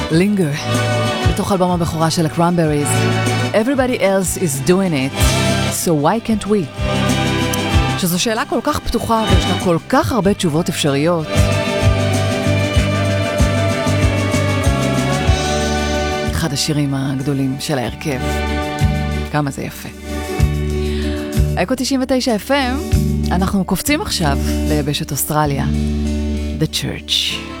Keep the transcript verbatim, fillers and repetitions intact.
Linger, בתוך אלבום הבכורה של הקרנבריז. Everybody else is doing it, so why can't we? שזו שאלה כל כך פתוחה ויש לה כל כך הרבה תשובות אפשריות. אחד השירים הגדולים של ההרכב. כמה זה יפה. אקו תשעים ותשע אף אם, אנחנו קופצים עכשיו ליבשת אוסטרליה. The Church.